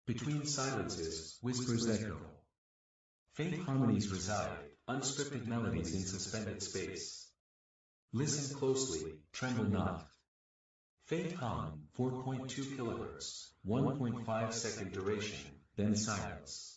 Between silences, whispers echo. Faint harmonies reside, unscripted melodies in suspended space. Listen closely, tremble not. Faint hum, 4.2 kHz, 1.5 second duration, then silence.